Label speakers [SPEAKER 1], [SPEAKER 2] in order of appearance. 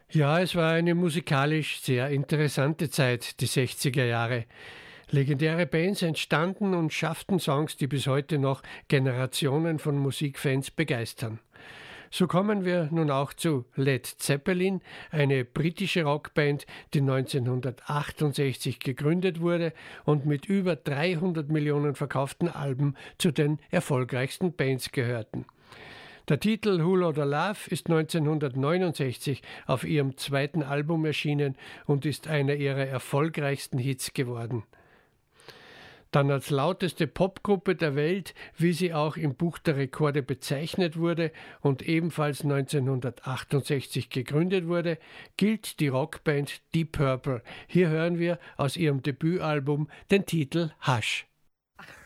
[SPEAKER 1] Ja, es war eine musikalisch sehr interessante Zeit, die 60er Jahre. Legendäre Bands entstanden und schafften Songs, die bis heute noch Generationen von Musikfans begeistern. So kommen wir nun auch zu Led Zeppelin, eine britische Rockband, die 1968 gegründet wurde und mit über 300 Millionen verkauften Alben zu den erfolgreichsten Bands gehörten. Der Titel Who Loader Love ist 1969 auf ihrem zweiten Album erschienen und ist einer ihrer erfolgreichsten Hits geworden. Dann als lauteste Popgruppe der Welt, wie sie auch im Buch der Rekorde bezeichnet wurde und ebenfalls 1968 gegründet wurde, gilt die Rockband Deep Purple. Hier hören wir aus ihrem Debütalbum den Titel Hush.